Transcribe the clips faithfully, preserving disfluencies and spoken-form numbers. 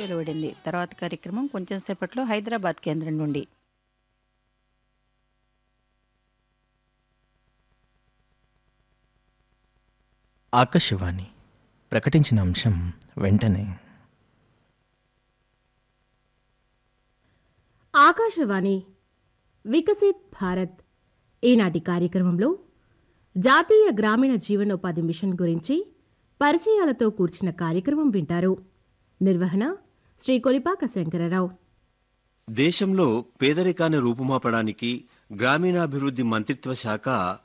వెలువడింది. తర్వాత కార్యక్రమం కొంచెం సేపట్లో హైదరాబాద్ కేంద్రం నుండి. ఆకాశవాణి ప్రకటించిన అంశం వెంటనే. ఆకాశవాణి వికసిత్ భారత్ ఈనాటి కార్యక్రమంలో జాతీయ గ్రామీణ జీవనోపాధి మిషన్ గురించి పరిచయాలతో కూర్చిన కార్యక్రమం వింటారు. నిర్వహణ శ్రీ కొలిపాక శంకరరావు. దేశంలో పేదరికాన్ని రూపుమాపడానికి గ్రామీణాభివృద్ధి మంత్రిత్వ శాఖ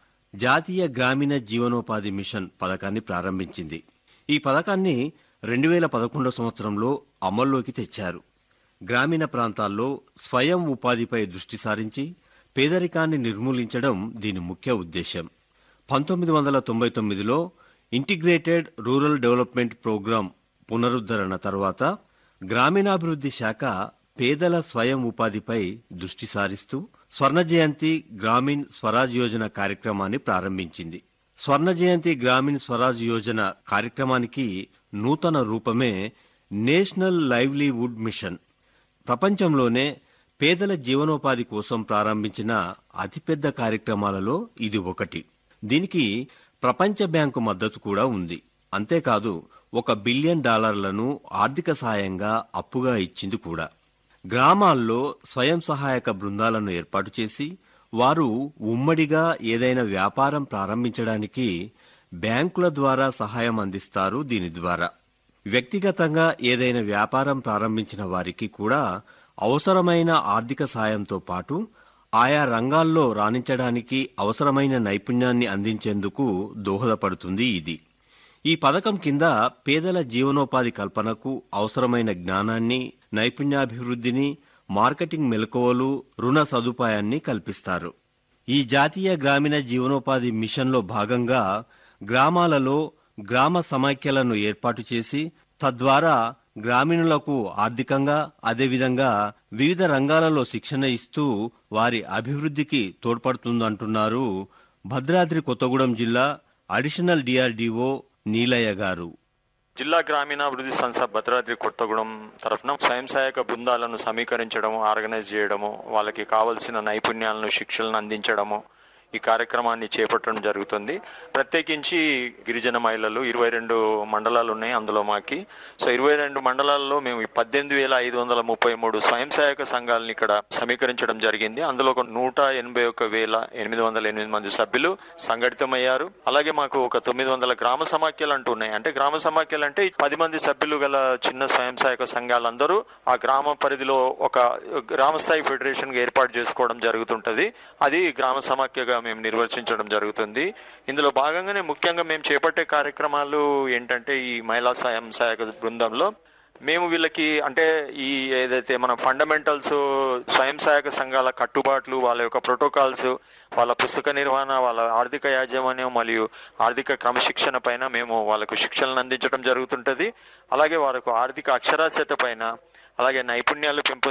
జాతీయ గ్రామీణ జీవనోపాధి మిషన్ పథకాన్ని ప్రారంభించింది. ఈ పథకాన్ని రెండు వేల పదకొండో సంవత్సరంలో అమల్లోకి తెచ్చారు. గ్రామీణ ప్రాంతాల్లో స్వయం ఉపాధిపై దృష్టి సారించి పేదరికాన్ని నిర్మూలించడం దీని ముఖ్య ఉద్దేశం. పంతొమ్మిది వందల తొంభై తొమ్మిదిలో ఇంటిగ్రేటెడ్ రూరల్ డెవలప్మెంట్ ప్రోగ్రాం పునరుద్ధరణ తర్వాత గ్రామీణాభివృద్ధి శాఖ పేదల స్వయం ఉపాధిపై దృష్టి సారిస్తూ స్వర్ణ జయంతి గ్రామీణ్ స్వరాజ్ యోజన కార్యక్రమాన్ని ప్రారంభించింది. స్వర్ణ జయంతి గ్రామీణ్ స్వరాజ్ యోజన కార్యక్రమానికి నూతన రూపమే నేషనల్ లైవ్లీవుడ్ మిషన్. ప్రపంచంలోనే పేదల జీవనోపాధి కోసం ప్రారంభించిన అతిపెద్ద కార్యక్రమాలలో ఇది ఒకటి. దీనికి ప్రపంచ బ్యాంకు మద్దతు కూడా ఉంది. అంతేకాదు ఒక బిలియన్ డాలర్లను ఆర్థిక సాయంగా అప్పుగా ఇచ్చింది కూడా. గ్రామాల్లో స్వయం సహాయక బృందాలను ఏర్పాటు చేసి వారు ఉమ్మడిగా ఏదైనా వ్యాపారం ప్రారంభించడానికి బ్యాంకుల ద్వారా సహాయం అందిస్తారు. దీని ద్వారా వ్యక్తిగతంగా ఏదైనా వ్యాపారం ప్రారంభించిన వారికి కూడా అవసరమైన ఆర్థిక సాయంతో పాటు ఆయా రంగాల్లో రాణించడానికి అవసరమైన నైపుణ్యాన్ని అందించేందుకు దోహదపడుతుంది ఇది. ఈ పథకం కింద పేదల జీవనోపాధి కల్పనకు అవసరమైన జ్ఞానాన్ని, నైపుణ్యాభివృద్ధిని, మార్కెటింగ్ మెలకువలు, రుణ సదుపాయాన్ని కల్పిస్తారు. ఈ జాతీయ గ్రామీణ జీవనోపాధి మిషన్లో భాగంగా గ్రామాలలో గ్రామ సమైక్యలను ఏర్పాటు చేసి తద్వారా గ్రామీణులకు ఆర్థికంగా అదేవిధంగా వివిధ రంగాలలో శిక్షణ ఇస్తూ వారి అభివృద్ధికి తోడ్పడుతుందంటున్నారు భద్రాద్రి కొత్తగూడెం జిల్లా అడిషనల్ డిఆర్డీఓ నీలయ్య గారు. జిల్లా గ్రామీణాభివృద్ధి సంస్థ భద్రాద్రి కొత్తగూడెం తరఫున స్వయం సహాయక బృందాలను సమీకరించడము, ఆర్గనైజ్ చేయడము, వాళ్ళకి కావలసిన నైపుణ్యాలను, శిక్షలను అందించడము ఈ కార్యక్రమాన్ని చేపట్టడం జరుగుతుంది. ప్రత్యేకించి గిరిజన మహిళలు ఇరవై రెండు మండలాలు ఉన్నాయి అందులో మాకి. సో ఇరవై రెండు మండలాల్లో మేము పద్దెనిమిది వేల ఐదు వందల ముప్పై మూడు స్వయం సహాయక సంఘాలను ఇక్కడ సమీకరించడం జరిగింది. అందులో ఒక నూట ఎనభై ఒక వేల ఎనిమిది వందల ఎనిమిది మంది సభ్యులు సంఘటితమయ్యారు. అలాగే మాకు ఒక తొమ్మిది వందల గ్రామ సమాఖ్యలు అంటూ ఉన్నాయి. అంటే గ్రామ సమాఖ్యలు అంటే పది మంది సభ్యులు గల చిన్న స్వయం సహాయక సంఘాలందరూ ఆ గ్రామ పరిధిలో ఒక గ్రామ స్థాయి ఫెడరేషన్ ఏర్పాటు చేసుకోవడం జరుగుతుంటది. అది గ్రామ సమాఖ్యగా మేము నిర్వచించడం జరుగుతుంది. ఇందులో భాగంగానే ముఖ్యంగా మేము చేపట్టే కార్యక్రమాలు ఏంటంటే ఈ మహిళా స్వయం సహాయక బృందంలో మేము వీళ్ళకి అంటే ఈ ఏదైతే మన ఫండమెంటల్స్, స్వయం సహాయక సంఘాల కట్టుబాట్లు, వాళ్ళ యొక్క ప్రోటోకాల్స్, వాళ్ళ పుస్తక నిర్వహణ, వాళ్ళ ఆర్థిక యాజమాన్యం మరియు ఆర్థిక క్రమశిక్షణ పైన మేము వాళ్ళకు శిక్షణను అందించడం జరుగుతుంటది. అలాగే వారికి ఆర్థిక అక్షరాస్యత పైన, అలాగే నైపుణ్యాలు పెంపొందించడం